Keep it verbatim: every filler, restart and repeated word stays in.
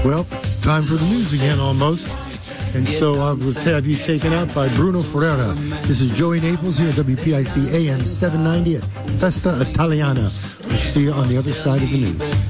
Well, it's time for the news again, almost. And so I will have you taken out by Bruno Ferreira. This is Joey Naples here at W P I C A M seven ninety at Festa Italiana. We'll see you on the other side of the news.